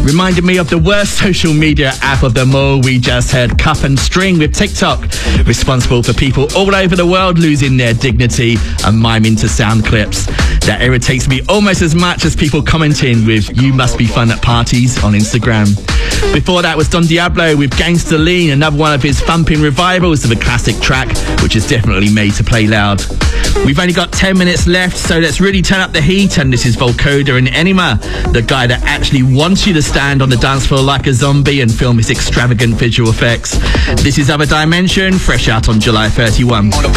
Reminded me of the worst social media app of them all. We just heard Cup and String with TikTok, responsible for people all over the world losing their dignity and miming to sound clips. That irritates me almost as much as people commenting with "You must be fun at parties" on Instagram. Before that was Don Diablo with Gangsta Lean, another one of his thumping revivals of a classic track, which is definitely made to play loud. We've only got 10 minutes left, so let's really turn up the heat. And this is Volcoda and Enema, the guy that actually wants you to stand on the dance floor like a zombie and film his extravagant visual effects. This is Other Dimension, fresh out on July 31.